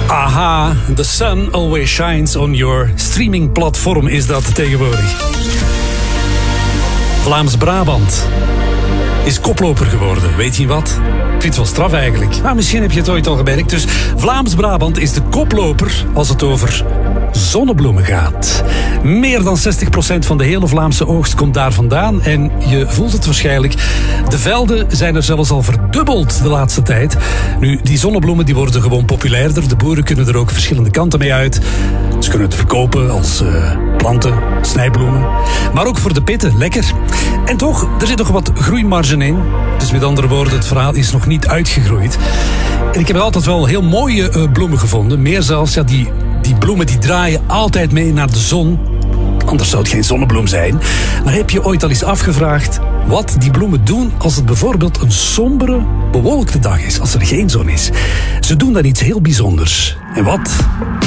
Aha, the sun always shines on your streaming platform is dat tegenwoordig. Vlaams-Brabant is koploper geworden. Weet je wat? Ik vind het wel straf eigenlijk. Maar misschien heb je het ooit al gemerkt. Dus Vlaams-Brabant is de koploper als het over zonnebloemen gaat. Meer dan 60% van de hele Vlaamse oogst komt daar vandaan. En je voelt het waarschijnlijk. De velden zijn er zelfs al verdubbeld de laatste tijd. Nu, die zonnebloemen die worden gewoon populairder. De boeren kunnen er ook verschillende kanten mee uit. Ze kunnen het verkopen als planten, snijbloemen. Maar ook voor de pitten, lekker. En toch, er zit nog wat groeimarge in. Dus met andere woorden, het verhaal is nog niet uitgegroeid. En ik heb altijd wel heel mooie bloemen gevonden. Meer zelfs, ja, die bloemen die draaien altijd mee naar de zon. Anders zou het geen zonnebloem zijn. Maar heb je ooit al eens afgevraagd wat die bloemen doen als het bijvoorbeeld een sombere, bewolkte dag is, als er geen zon is? Ze doen dan iets heel bijzonders. En wat?